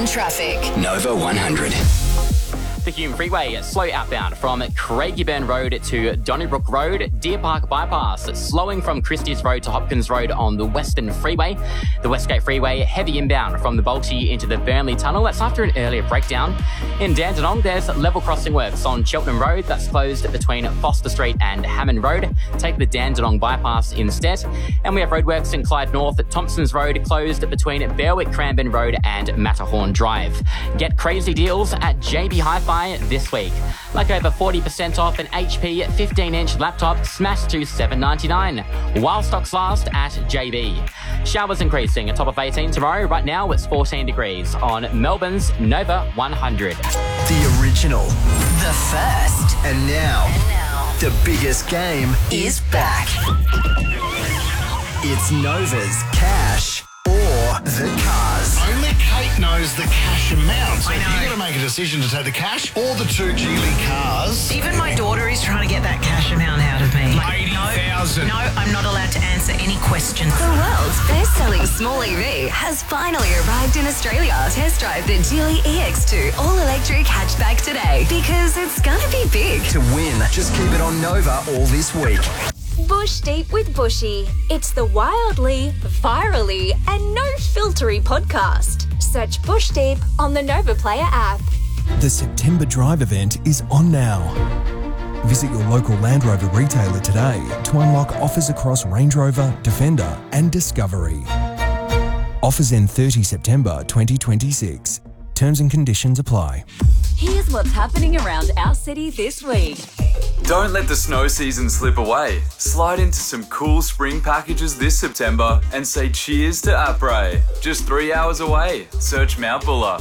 1 traffic. Nova 100. The Hume Freeway, slow outbound from Craigieburn Road to Donnybrook Road, Deer Park Bypass, slowing from Christie's Road to Hopkins Road on the Western Freeway. The Westgate Freeway, heavy inbound from the Balti into the Burnley Tunnel. That's after an earlier breakdown. In Dandenong, there's level crossing works on Cheltenham Road. That's closed between Foster Street and Hammond Road. Take the Dandenong Bypass instead. And we have roadworks in Clyde North at Thompson's Road, closed between Berwick Cranbourne Road and Matterhorn Drive. Get crazy deals at JB Hi-Fi this week. Like over 40% off an HP 15-inch laptop smashed to $7.99 while stocks last at JB. Showers increasing, a top of 18 tomorrow. Right now it's 14 degrees on Melbourne's Nova 100. The original. The first. And now, the biggest game is back. It's Nova's Cash or the Cars. Only Kate knows the cash amount. So you've got to make a decision to take the cash or the 2 Geely cars. Even my daughter is trying to get that cash amount out of me. 80,000. No, I'm not allowed to answer any questions. The world's best-selling small EV has finally arrived in Australia. Test drive the Geely EX2 all-electric hatchback today because it's gonna be big. To win, just keep it on Nova all this week. Bush Deep with Bushy. It's the wildly, virally, and no-filtery podcast. Search Bush Deep on the Nova Player app. The September Drive event is on now. Visit your local Land Rover retailer today to unlock offers across Range Rover, Defender and Discovery. Offers end 30 September 2026. Terms and conditions apply. Here's what's happening around our city this week. Don't let the snow season slip away. Slide into some cool spring packages this September and say cheers to Après. Just 3 hours away. Search Mount Buller.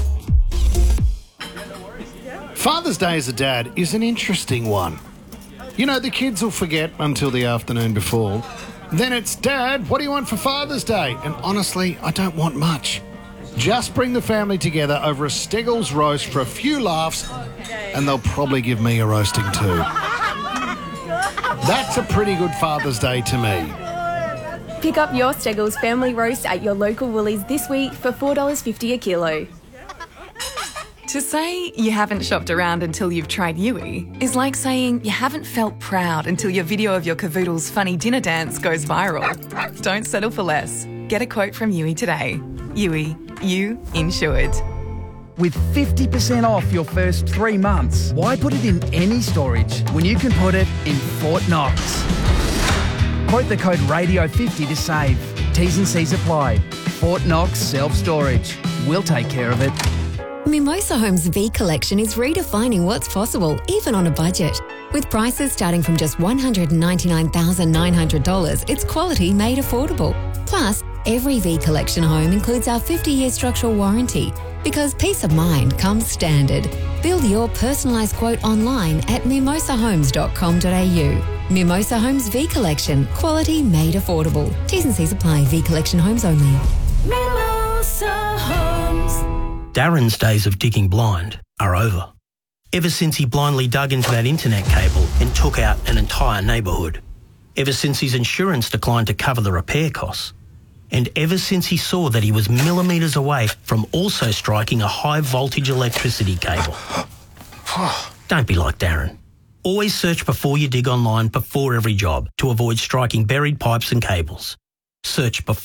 Father's Day as a dad is an interesting one. You know, the kids will forget until the afternoon before. Then it's, Dad, what do you want for Father's Day? And honestly, I don't want much. Just bring the family together over a Steggles roast for a few laughs and they'll probably give me a roasting too. That's a pretty good Father's Day to me. Pick up your Steggles family roast at your local Woolies this week for $4.50 a kilo. To say you haven't shopped around until you've tried Yui is like saying you haven't felt proud until your video of your cavoodle's funny dinner dance goes viral. Don't settle for less. Get a quote from Yui today. Yui, you insured. With 50% off your first 3 months, why put it in any storage when you can put it in Fort Knox? Quote the code RADIO50 to save. T's and C's apply. Fort Knox Self-Storage. We'll take care of it. Mimosa Homes V Collection is redefining what's possible, even on a budget. With prices starting from just $199,900, it's quality made affordable. Plus, every V Collection home includes our 50-year structural warranty, because peace of mind comes standard. Build your personalised quote online at mimosahomes.com.au. Mimosa Homes V Collection. Quality made affordable. T's and C's apply. V Collection homes only. Mimosa Homes. Darren's days of digging blind are over. Ever since he blindly dug into that internet cable and took out an entire neighbourhood. Ever since his insurance declined to cover the repair costs. And ever since he saw that he was millimetres away from also striking a high voltage electricity cable. Don't be like Darren. Always search before you dig online before every job to avoid striking buried pipes and cables. Search before